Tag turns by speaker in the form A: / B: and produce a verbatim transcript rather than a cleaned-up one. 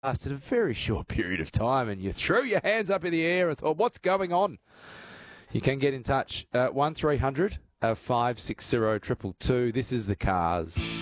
A: lasted a very short period of time, and you threw your hands up in the air and thought, what's going on? You can get in touch. Uh, one three hundred five six zero two two two. This is the Cars.